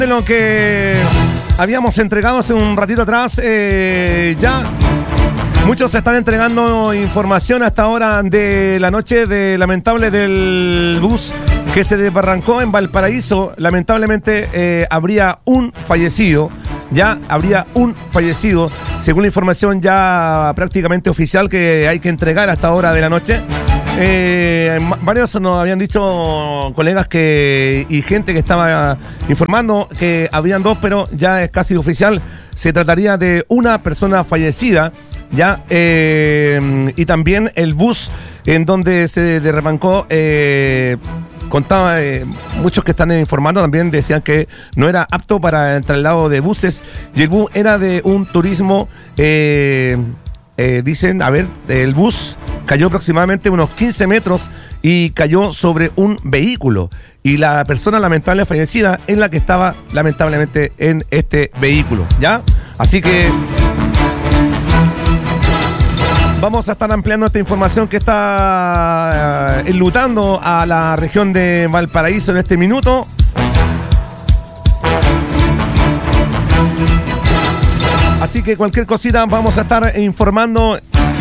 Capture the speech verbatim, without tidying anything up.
de lo que habíamos entregado hace un ratito atrás, eh, ya muchos están entregando información hasta ahora de la noche de lamentable del bus que se desbarrancó en Valparaíso. Lamentablemente eh, habría un fallecido, ya habría un fallecido, según la información ya prácticamente oficial que hay que entregar hasta ahora de la noche. Eh, varios nos habían dicho colegas que y gente que estaba informando que habían dos, pero ya es casi oficial. Se trataría de una persona fallecida, ya eh, y también el bus en donde se derrancó. Eh, contaba, eh, muchos que están informando también decían que no era apto para el traslado de buses y el bus era de un turismo. Eh, Eh, dicen, a ver, el bus cayó aproximadamente unos quince metros y cayó sobre un vehículo. Y la persona lamentable fallecida es la que estaba lamentablemente en este vehículo, ¿ya? Así que vamos a estar ampliando esta información que está eh, enlutando a la región de Valparaíso en este minuto. Así que cualquier cosita vamos a estar informando.